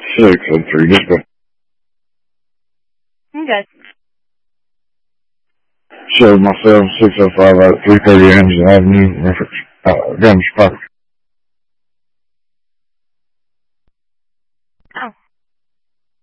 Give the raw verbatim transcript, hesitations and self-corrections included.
six oh three, just go. Okay. Show myself six oh five out at three thirty Anderson Avenue, reference, uh, Guns Park.